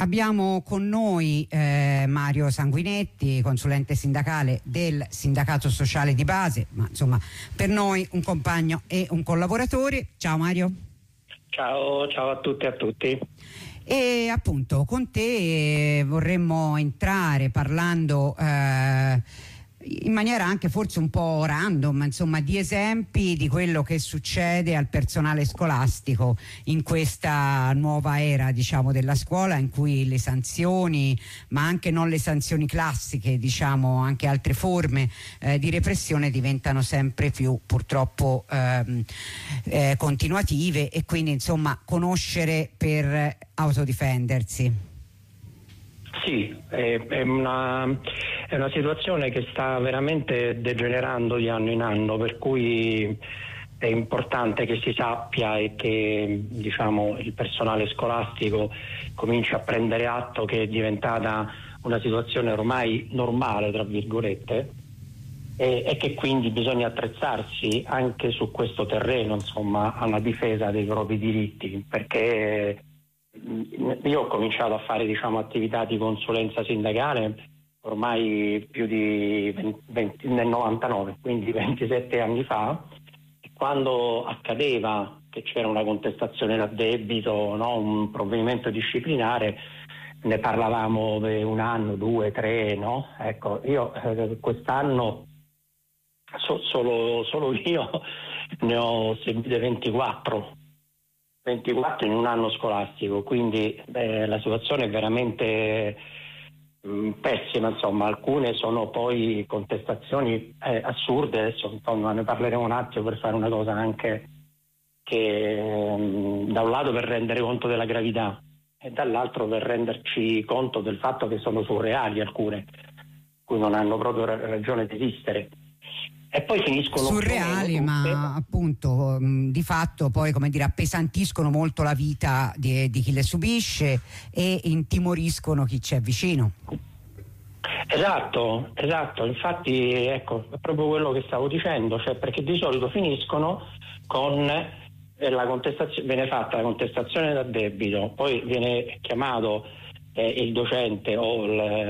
Abbiamo con noi Mario Sanguinetti, consulente sindacale del Sindacato Sociale di Base, ma insomma per noi un compagno e un collaboratore. Ciao Mario. Ciao a tutti e a tutti. E appunto con te vorremmo entrare parlando in maniera anche forse un po' random, insomma, di esempi di quello che succede al personale scolastico in questa nuova era, diciamo, della scuola, in cui le sanzioni, ma anche non le sanzioni classiche, diciamo, anche altre forme di repressione diventano sempre più purtroppo continuative, e quindi insomma conoscere per autodifendersi. Sì, è una situazione che sta veramente degenerando di anno in anno, per cui è importante che si sappia e che, diciamo, il personale scolastico cominci a prendere atto che è diventata una situazione ormai normale, tra virgolette, e che quindi bisogna attrezzarsi anche su questo terreno, insomma, alla difesa dei propri diritti, perché io ho cominciato a fare, diciamo, attività di consulenza sindacale ormai più di 20, nel 99, quindi 27 anni fa, quando accadeva che c'era una contestazione da debito, no, un provvedimento disciplinare, ne parlavamo per un anno, 2, 3, no? Ecco, io quest'anno solo io ne ho seguite 24 in un anno scolastico, quindi la situazione è veramente pessima, insomma. Alcune sono poi contestazioni assurde, adesso insomma ne parleremo un attimo, per fare una cosa anche che da un lato per rendere conto della gravità e dall'altro per renderci conto del fatto che sono surreali alcune, cui non hanno proprio ragione di esistere. E poi finiscono surreali, ma appunto di fatto poi, come dire, appesantiscono molto la vita di chi le subisce e intimoriscono chi c'è vicino. Esatto, infatti ecco, è proprio quello che stavo dicendo, cioè, perché di solito finiscono con la contestazione, viene fatta la contestazione da debito, poi viene chiamato il docente o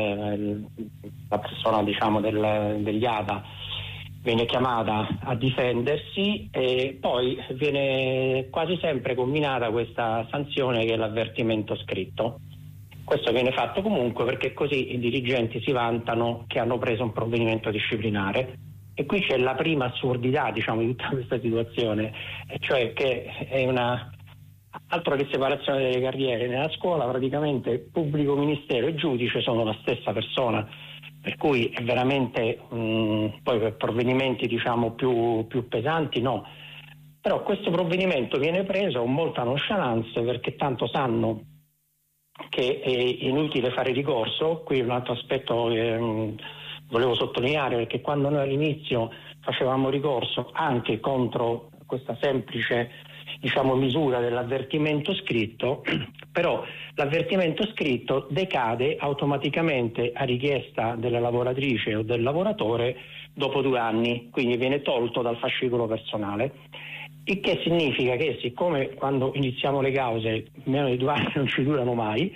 la persona, diciamo, degli ATA, viene chiamata a difendersi, e poi viene quasi sempre combinata questa sanzione che è l'avvertimento scritto. Questo viene fatto comunque perché così i dirigenti si vantano che hanno preso un provvedimento disciplinare, e qui c'è la prima assurdità, diciamo, di tutta questa situazione, e cioè che è altro che separazione delle carriere. Nella scuola praticamente pubblico ministero e giudice sono la stessa persona, per cui è veramente poi per provvedimenti, diciamo, più pesanti no, però questo provvedimento viene preso con molta nonchalance, perché tanto sanno che è inutile fare ricorso. Qui un altro aspetto che volevo sottolineare, perché quando noi all'inizio facevamo ricorso anche contro questa semplice, diciamo, misura dell'avvertimento scritto, però l'avvertimento scritto decade automaticamente a richiesta della lavoratrice o del lavoratore dopo 2 anni, quindi viene tolto dal fascicolo personale, il che significa che, siccome quando iniziamo le cause meno di 2 anni non ci durano mai,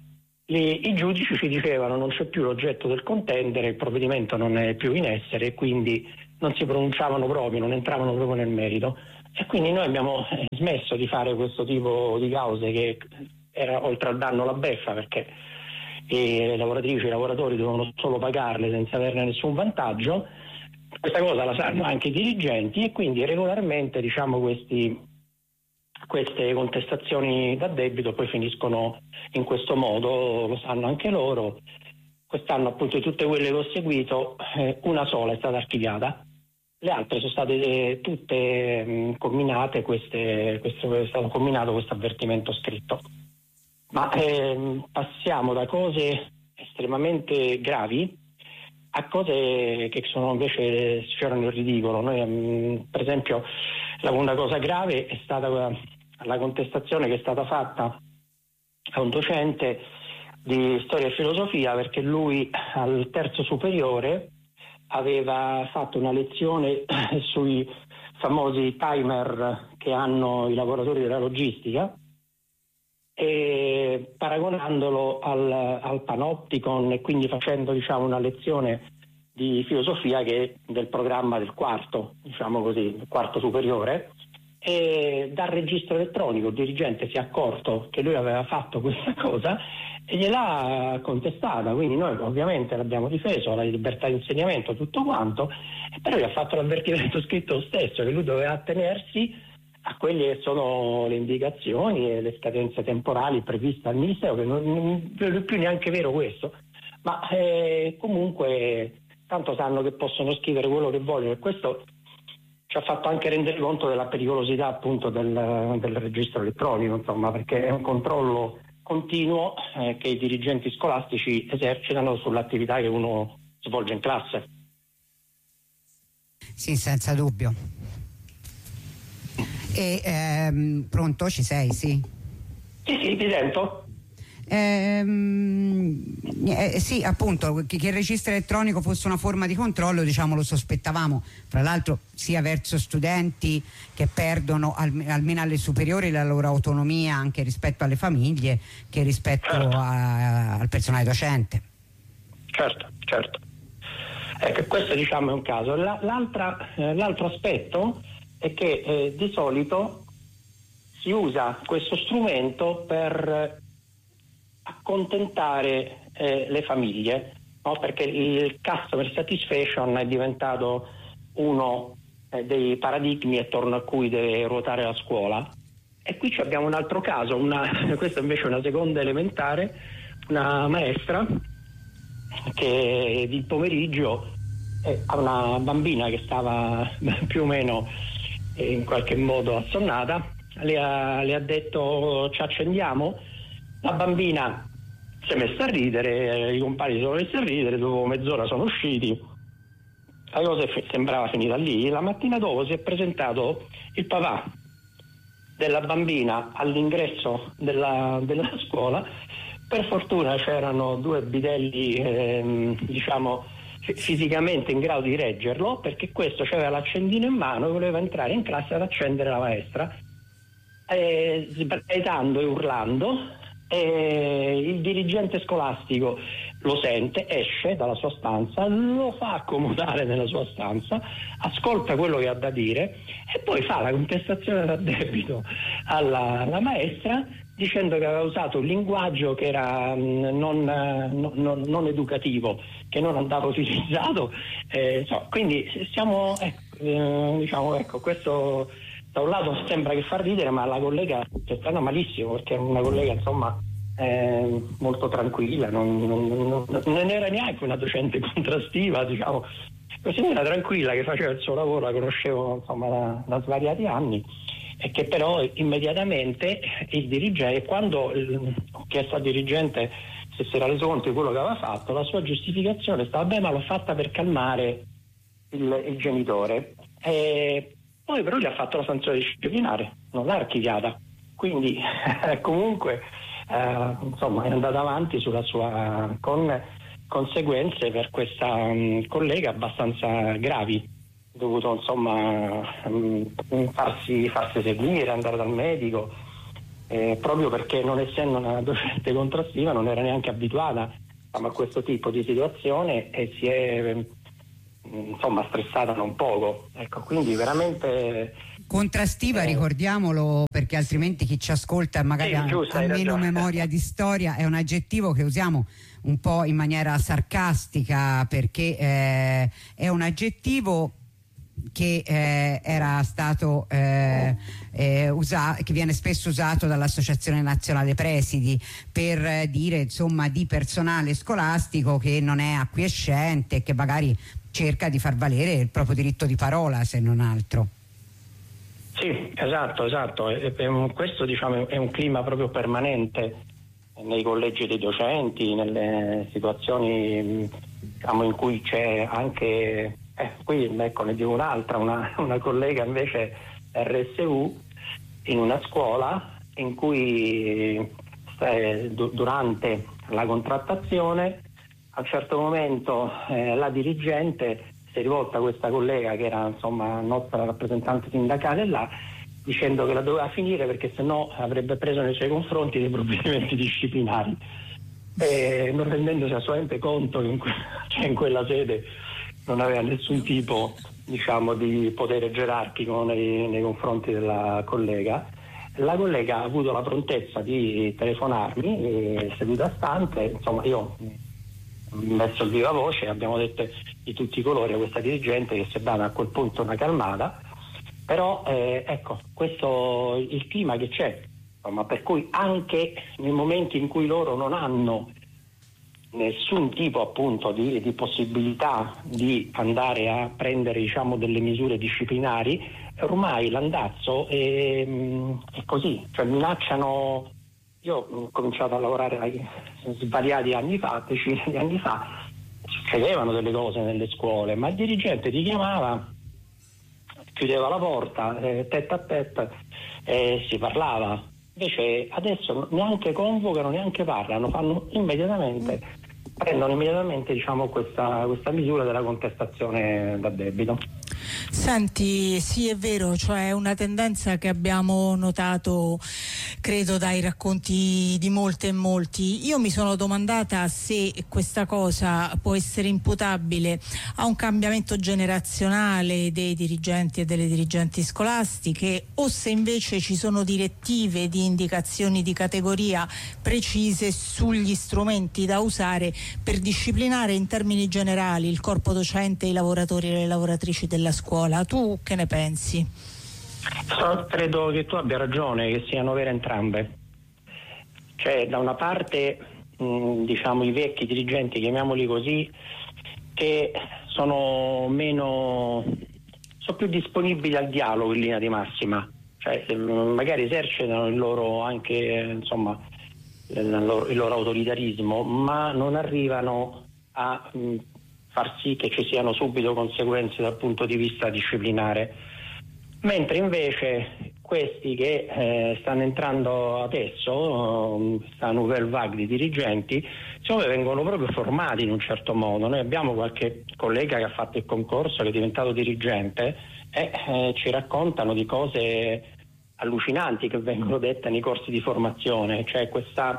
i giudici ci dicevano non c'è più l'oggetto del contendere, il provvedimento non è più in essere, e quindi non si pronunciavano proprio, non entravano proprio nel merito. E quindi noi abbiamo smesso di fare questo tipo di cause, che era oltre al danno la beffa, perché le lavoratrici e i lavoratori dovevano solo pagarle senza averne nessun vantaggio. Questa cosa la sanno anche i dirigenti, e quindi regolarmente, diciamo, queste contestazioni da debito poi finiscono in questo modo, lo sanno anche loro. Quest'anno, appunto, tutte quelle che ho seguito, una sola è stata archiviata, le altre sono state tutte combinate, è stato combinato questo avvertimento scritto. Ma passiamo da cose estremamente gravi a cose che sono invece sfiorano il ridicolo. Noi, per esempio, una cosa grave è stata la contestazione che è stata fatta a un docente di storia e filosofia, perché lui al terzo superiore aveva fatto una lezione sui famosi timer che hanno i lavoratori della logistica, e paragonandolo al Panopticon, e quindi facendo, diciamo, una lezione di filosofia che è del programma del quarto, diciamo così, del quarto superiore, e dal registro elettronico il dirigente si è accorto che lui aveva fatto questa cosa e gliel'ha contestata, quindi noi ovviamente l'abbiamo difeso, la libertà di insegnamento, tutto quanto, e però gli ha fatto l'avvertimento scritto lo stesso, che lui doveva attenersi a quelle che sono le indicazioni e le scadenze temporali previste dal Ministero, che non è più neanche vero questo, ma comunque tanto sanno che possono scrivere quello che vogliono, e questo ci ha fatto anche rendere conto della pericolosità appunto del registro elettronico, insomma, perché è un controllo continuo che i dirigenti scolastici esercitano sull'attività che uno svolge in classe. Sì, senza dubbio. E pronto, ci sei? Sì, ti sento. Sì, appunto, che il registro elettronico fosse una forma di controllo, diciamo, lo sospettavamo, fra l'altro sia verso studenti che perdono almeno alle superiori la loro autonomia anche rispetto alle famiglie, che rispetto al personale docente. Certo. Ecco, questo, diciamo, è un caso. L'altro aspetto è che di solito si usa questo strumento per accontentare le famiglie, no? Perché il customer satisfaction è diventato uno dei paradigmi attorno a cui deve ruotare la scuola. E qui abbiamo un altro caso, questa invece è una seconda elementare, una maestra che di pomeriggio a una bambina che stava più o meno in qualche modo assonnata le ha detto: ci accendiamo? La bambina si è messa a ridere, i compagni si sono messi a ridere, dopo mezz'ora sono usciti, la cosa sembrava finita lì. La mattina dopo si è presentato il papà della bambina all'ingresso della scuola. Per fortuna c'erano due bidelli diciamo fisicamente in grado di reggerlo, perché questo aveva l'accendino in mano e voleva entrare in classe ad accendere la maestra, sbraitando e urlando. Il dirigente scolastico lo sente, esce dalla sua stanza, lo fa accomodare nella sua stanza, ascolta quello che ha da dire e poi fa la contestazione da debito alla maestra, dicendo che aveva usato un linguaggio che era non educativo, che non andava utilizzato. Quindi siamo, ecco, questo da un lato sembra che fa ridere, ma la collega è stata malissimo, perché è una collega, insomma, molto tranquilla, non era neanche una docente contrastiva, diciamo, così, era tranquilla, che faceva il suo lavoro, la conoscevo, insomma, da svariati anni, e che però immediatamente il dirigente, quando ho chiesto al dirigente se si era reso conto di quello che aveva fatto, la sua giustificazione stava: beh, ma l'ho fatta per calmare il genitore. Poi però gli ha fatto la sanzione disciplinare, non l'ha archiviata, quindi comunque insomma è andata avanti sulla sua, con conseguenze per questa collega abbastanza gravi, dovuto, insomma, farsi seguire, andare dal medico, proprio perché, non essendo una docente contrastiva, non era neanche abituata a questo tipo di situazione e si è insomma stressata non poco, ecco, quindi veramente contrastiva, ricordiamolo, perché altrimenti chi ci ascolta magari ha meno memoria di storia, è un aggettivo che usiamo un po' in maniera sarcastica, perché è un aggettivo che era stato che viene spesso usato dall'Associazione Nazionale Presidi per dire, insomma, di personale scolastico che non è acquiescente, che magari cerca di far valere il proprio diritto di parola, se non altro. Sì, esatto. Questo, diciamo, è un clima proprio permanente nei collegi dei docenti, nelle situazioni, diciamo, in cui c'è anche qui, ecco, ne dico un'altra, una collega invece RSU in una scuola in cui durante la contrattazione a un certo momento la dirigente si è rivolta a questa collega, che era, insomma, nostra rappresentante sindacale là, dicendo che la doveva finire perché sennò avrebbe preso nei suoi confronti dei provvedimenti disciplinari, non rendendosi assolutamente conto che in quella sede non aveva nessun tipo, diciamo, di potere gerarchico nei confronti della collega. La collega ha avuto la prontezza di telefonarmi, seduta stante, insomma io ho messo il viva voce, abbiamo detto di tutti i colori a questa dirigente, che si è data a quel punto una calmata, però ecco, questo il clima che c'è, insomma, per cui anche nei momenti in cui loro non hanno nessun tipo appunto di possibilità di andare a prendere, diciamo, delle misure disciplinari, ormai l'andazzo è così, cioè minacciano. Io ho cominciato a lavorare svariati anni fa, decine di anni fa, succedevano delle cose nelle scuole, ma il dirigente ti chiamava, chiudeva la porta, tête a tête, si parlava. Invece adesso neanche convocano, neanche parlano, prendono immediatamente, diciamo, questa misura della contestazione da debito. Senti, sì, è vero, cioè è una tendenza che abbiamo notato, credo, dai racconti di molte e molti. Io mi sono domandata se questa cosa può essere imputabile a un cambiamento generazionale dei dirigenti e delle dirigenti scolastiche, o se invece ci sono direttive di indicazioni di categoria precise sugli strumenti da usare per disciplinare in termini generali il corpo docente, i lavoratori e le lavoratrici della scuola. Tu che ne pensi? Credo che tu abbia ragione, che siano vere entrambe. Cioè, da una parte diciamo i vecchi dirigenti, chiamiamoli così, che sono più disponibili al dialogo in linea di massima, cioè magari esercitano il loro anche, insomma, il loro autoritarismo, ma non arrivano a far sì che ci siano subito conseguenze dal punto di vista disciplinare, mentre invece questi che stanno entrando adesso, questa nouvelle vague di dirigenti, secondo me vengono proprio formati in un certo modo. Noi abbiamo qualche collega che ha fatto il concorso, che è diventato dirigente, e ci raccontano di cose allucinanti che vengono dette nei corsi di formazione, cioè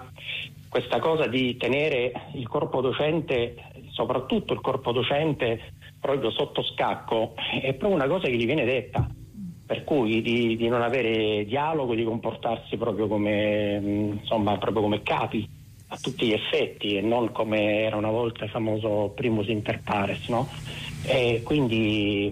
questa cosa di tenere il corpo docente, soprattutto il corpo docente, proprio sotto scacco, è proprio una cosa che gli viene detta, per cui di non avere dialogo, di comportarsi proprio come, insomma, proprio come capi a tutti gli effetti, e non come era una volta il famoso primus inter pares, no? E quindi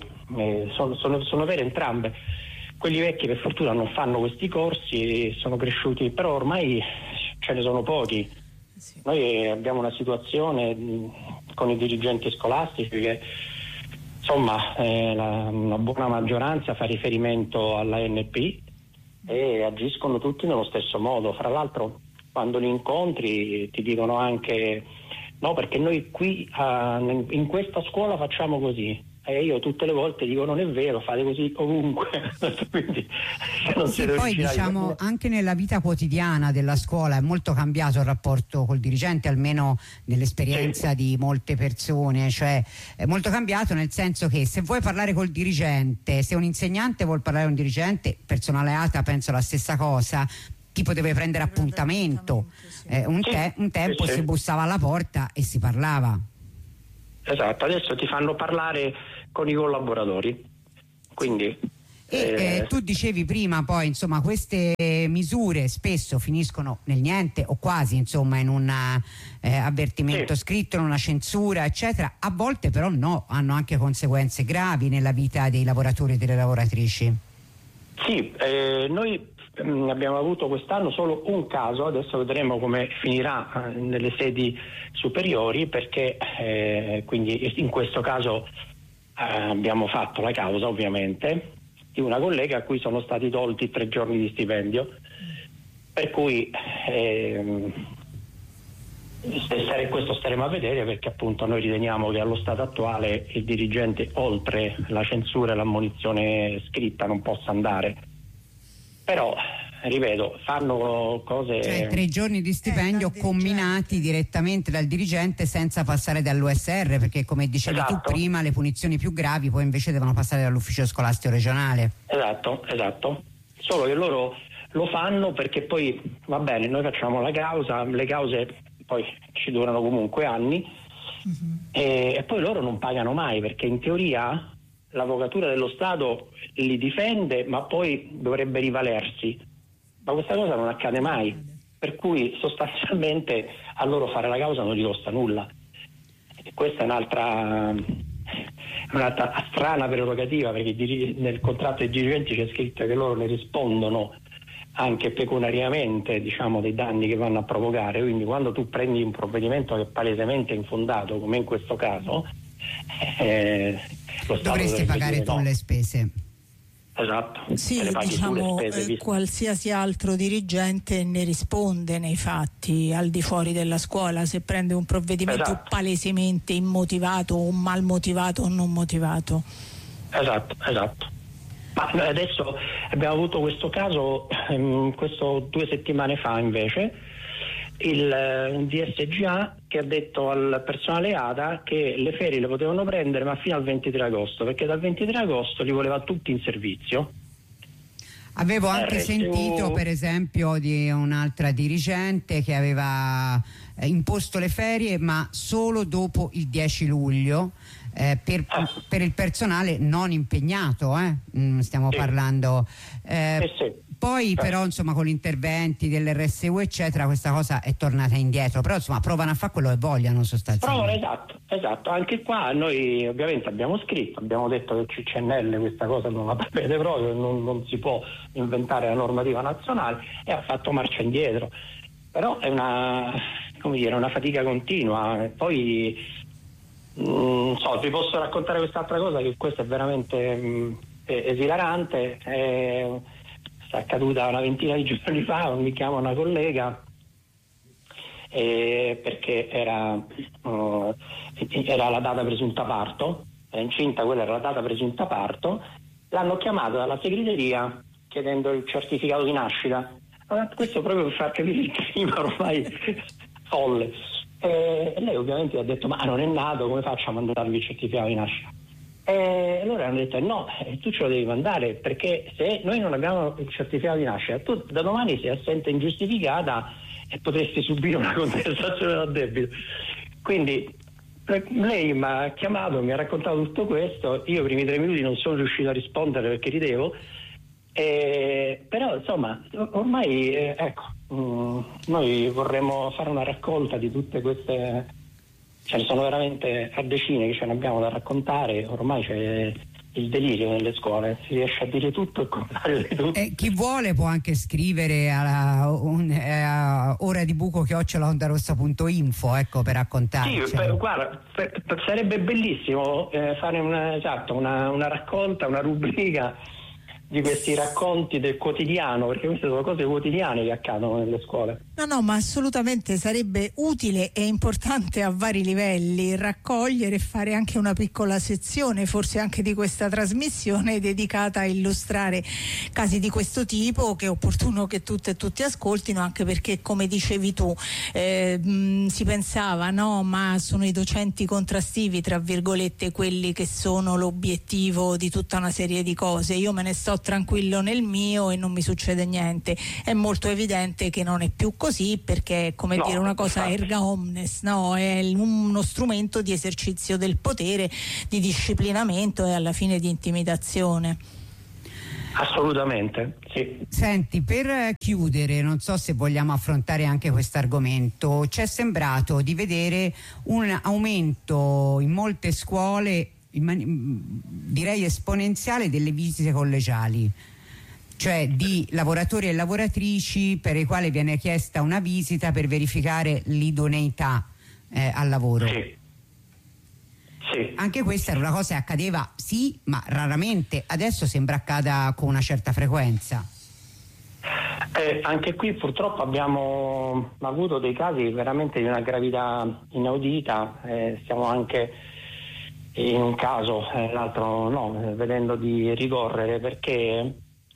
sono vere entrambe. Quelli vecchi per fortuna non fanno questi corsi, sono cresciuti, però ormai ce ne sono pochi. Sì. Noi abbiamo una situazione con i dirigenti scolastici che, insomma, una buona maggioranza fa riferimento all'ANP e agiscono tutti nello stesso modo. Fra l'altro, quando li incontri ti dicono anche: no, perché noi qui in questa scuola facciamo così. E io tutte le volte dico: non è vero, fate così ovunque. Quindi, non sì, poi diciamo anche nella vita quotidiana della scuola è molto cambiato il rapporto col dirigente, almeno nell'esperienza di molte persone, cioè è molto cambiato, nel senso che se vuoi parlare col dirigente, se un insegnante vuol parlare con un dirigente, personale ATA penso la stessa cosa, tipo deve prendere appuntamento, un tempo si bussava alla porta e si parlava. Esatto, adesso ti fanno parlare con i collaboratori, quindi tu dicevi prima, poi insomma queste misure spesso finiscono nel niente o quasi, insomma, in un avvertimento scritto, in una censura eccetera. A volte però no, hanno anche conseguenze gravi nella vita dei lavoratori e delle lavoratrici. Sì, noi abbiamo avuto quest'anno solo un caso, adesso vedremo come finirà nelle sedi superiori, perché quindi in questo caso abbiamo fatto la causa, ovviamente, di una collega a cui sono stati tolti 3 giorni di stipendio, per cui questo staremo a vedere, perché appunto noi riteniamo che allo stato attuale il dirigente, oltre la censura e l'ammonizione scritta, non possa andare. Però, ripeto, fanno cose... Cioè 3 giorni di stipendio combinati direttamente dal dirigente senza passare dall'USR, perché come dicevi tu prima, le punizioni più gravi poi invece devono passare dall'ufficio scolastico regionale. Esatto. solo che loro lo fanno perché poi va bene, noi facciamo la causa, le cause poi ci durano comunque anni, e poi loro non pagano mai, perché in teoria l'avvocatura dello Stato li difende, ma poi dovrebbe rivalersi, ma questa cosa non accade mai, per cui sostanzialmente a loro fare la causa non gli costa nulla. E questa è un'altra strana prerogativa, perché nel contratto dei dirigenti c'è scritto che loro ne rispondono anche pecuniariamente, diciamo, dei danni che vanno a provocare. Quindi quando tu prendi un provvedimento che è palesemente infondato, come in questo caso, lo Stato dovresti pagare tu le spese. Esatto. Sì, diciamo, qualsiasi altro dirigente ne risponde nei fatti al di fuori della scuola se prende un provvedimento palesemente immotivato o mal motivato o non motivato. Esatto. Ma adesso abbiamo avuto questo caso, questo 2 settimane fa invece, un DSGA che ha detto al personale ATA che le ferie le potevano prendere ma fino al 23 agosto, perché dal 23 agosto li voleva tutti in servizio. Avevo anche sentito per esempio di un'altra dirigente che aveva imposto le ferie ma solo dopo il 10 luglio per il personale non impegnato, stiamo parlando. Poi però insomma con gli interventi dell'RSU eccetera questa cosa è tornata indietro, però insomma provano a fare quello che vogliono sostanzialmente. Esatto, anche qua noi ovviamente abbiamo scritto, abbiamo detto che il CNL questa cosa non la prevede proprio, non si può inventare la normativa nazionale, e ha fatto marcia indietro, però è una fatica continua. Poi vi posso raccontare quest'altra cosa, che questa è veramente esilarante, è accaduta una ventina di giorni fa. Mi chiama una collega perché era la data presunta parto, era incinta, quella era la data presunta parto, l'hanno chiamata dalla segreteria chiedendo il certificato di nascita. Questo proprio per far capire il clima ormai folle. E lei ovviamente ha detto: ma non è nato, come faccio a mandarvi il certificato di nascita? E allora hanno detto: no, tu ce lo devi mandare, perché se noi non abbiamo il certificato di nascita, tu da domani sei assente ingiustificata e potresti subire una contestazione da debito. Quindi lei mi ha chiamato, mi ha raccontato tutto questo, io i primi 3 minuti non sono riuscito a rispondere perché ridevo, però insomma ormai noi vorremmo fare una raccolta di tutte queste, ce ne sono veramente a decine che ce ne abbiamo da raccontare. Ormai c'è il delirio nelle scuole, si riesce a dire tutto il contrario di tutto. Chi vuole può anche scrivere a oradibuco@ondarossa.info, ecco, per raccontare. Sì, guarda, sarebbe bellissimo fare una raccolta, una rubrica di questi racconti del quotidiano, perché queste sono cose quotidiane che accadono nelle scuole. No, ma assolutamente sarebbe utile e importante a vari livelli raccogliere e fare anche una piccola sezione, forse anche di questa trasmissione, dedicata a illustrare casi di questo tipo, che è opportuno che tutte e tutti ascoltino, anche perché, come dicevi tu, si pensava, no, ma sono i docenti contrastivi, tra virgolette, quelli che sono l'obiettivo di tutta una serie di cose. Io me ne sto tranquillo nel mio e non mi succede niente. È molto evidente che non è più così, perché è come dire una cosa erga omnes, no? È uno strumento di esercizio del potere, di disciplinamento e alla fine di intimidazione. Assolutamente, sì. Senti, per chiudere, non so se vogliamo affrontare anche questo argomento, ci è sembrato di vedere un aumento in molte scuole, direi esponenziale, delle visite collegiali, cioè di lavoratori e lavoratrici per i quali viene chiesta una visita per verificare l'idoneità al lavoro. Sì. Anche questa era una cosa che accadeva, sì, ma raramente. Adesso sembra accada con una certa frequenza. Anche qui purtroppo abbiamo avuto dei casi veramente di una gravità inaudita. Stiamo anche in un caso, l'altro no, vedendo di ricorrere, perché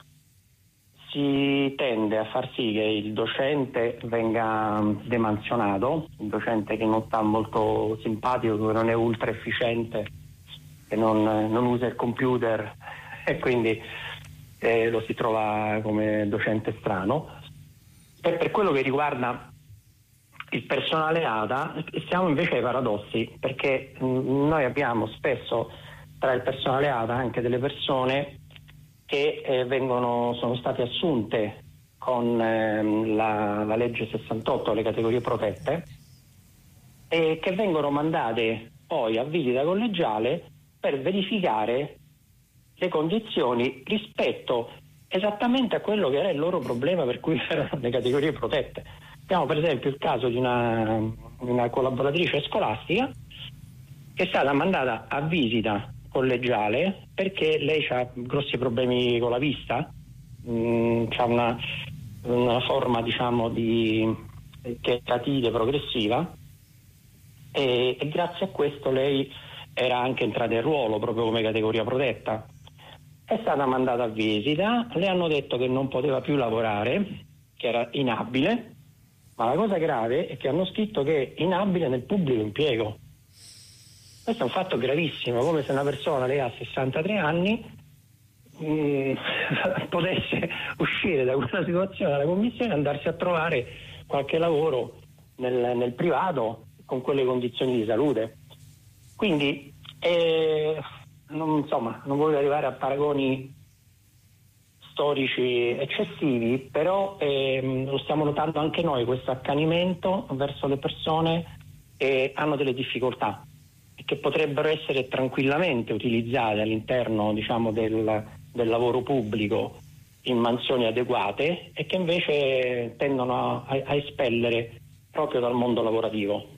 si tende a far sì che il docente venga demansionato, il docente che non sta molto simpatico, che non è ultra efficiente, che non usa il computer, e quindi lo si trova come docente strano. E per quello che riguarda il personale ATA siamo invece ai paradossi, perché noi abbiamo spesso tra il personale ATA anche delle persone che sono state assunte con la legge 68, le categorie protette, e che vengono mandate poi a visita collegiale per verificare le condizioni rispetto esattamente a quello che era il loro problema per cui erano le categorie protette. Abbiamo per esempio il caso di una collaboratrice scolastica che è stata mandata a visita collegiale perché lei ha grossi problemi con la vista, ha una forma diciamo di cheratite progressiva e grazie a questo lei era anche entrata in ruolo proprio come categoria protetta. È stata mandata a visita, le hanno detto che non poteva più lavorare, che era inabile, ma la cosa grave è che hanno scritto che è inabile nel pubblico impiego. Questo è un fatto gravissimo, come se una persona, lei ha 63 anni, potesse uscire da quella situazione dalla commissione e andarsi a trovare qualche lavoro nel privato con quelle condizioni di salute. Quindi non voglio arrivare a paragoni storici eccessivi, però lo stiamo notando anche noi, questo accanimento verso le persone che hanno delle difficoltà e che potrebbero essere tranquillamente utilizzate all'interno diciamo del lavoro pubblico in mansioni adeguate e che invece tendono a espellere proprio dal mondo lavorativo.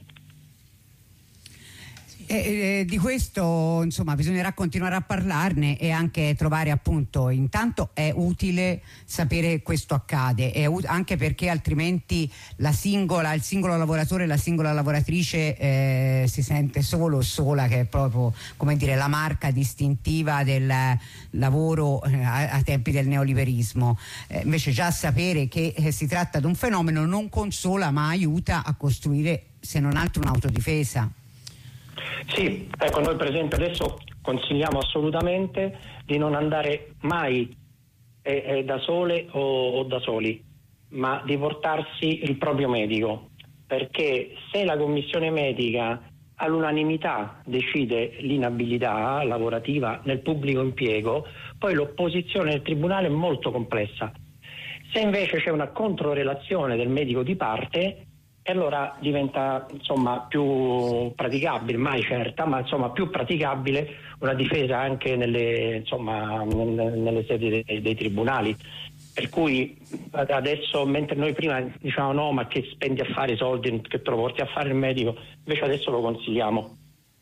Di questo insomma bisognerà continuare a parlarne e anche trovare appunto, intanto è utile sapere questo accade, anche perché altrimenti il singolo lavoratore, la singola lavoratrice si sente solo o sola, che è proprio come dire la marca distintiva del lavoro a tempi del neoliberismo. Invece già sapere che si tratta di un fenomeno non consola ma aiuta a costruire se non altro un'autodifesa. Sì, ecco, noi per esempio adesso consigliamo assolutamente di non andare mai da sole o da soli, ma di portarsi il proprio medico, perché se la commissione medica all'unanimità decide l'inabilità lavorativa nel pubblico impiego, poi l'opposizione del tribunale è molto complessa. Se invece c'è una controrelazione del medico di parte, e allora diventa insomma più praticabile, mai certa, ma insomma più praticabile una difesa anche nelle sedi dei tribunali. Per cui adesso, mentre noi prima diciamo no, ma che spendi a fare i soldi, che te lo porti a fare il medico, invece adesso lo consigliamo.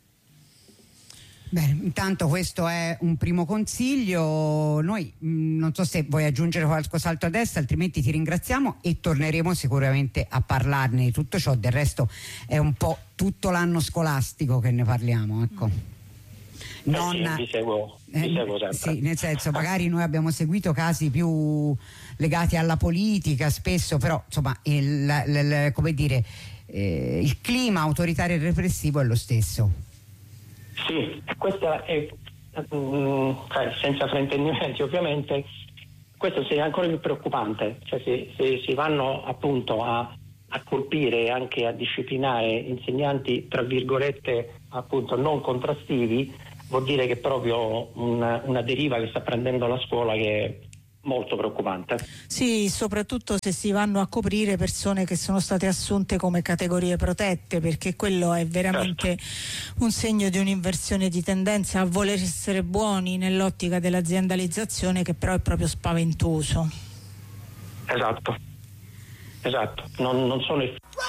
Bene, intanto questo è un primo consiglio. Noi non so se vuoi aggiungere qualcos'altro adesso, altrimenti ti ringraziamo e torneremo sicuramente a parlarne di tutto ciò. Del resto è un po' tutto l'anno scolastico che ne parliamo, ecco. Vi seguo sempre. Sì, nel senso, magari noi abbiamo seguito casi più legati alla politica spesso, però insomma come dire, il clima autoritario e repressivo è lo stesso. Sì, questa è senza fraintendimenti ovviamente, questo è ancora più preoccupante, cioè se si vanno appunto a colpire e anche a disciplinare insegnanti tra virgolette appunto non contrastivi, vuol dire che è proprio una deriva che sta prendendo la scuola che è molto preoccupante. Sì, soprattutto se si vanno a coprire persone che sono state assunte come categorie protette, perché quello è veramente un segno di un'inversione di tendenza a voler essere buoni nell'ottica dell'aziendalizzazione, che però è proprio spaventoso. Esatto, non sono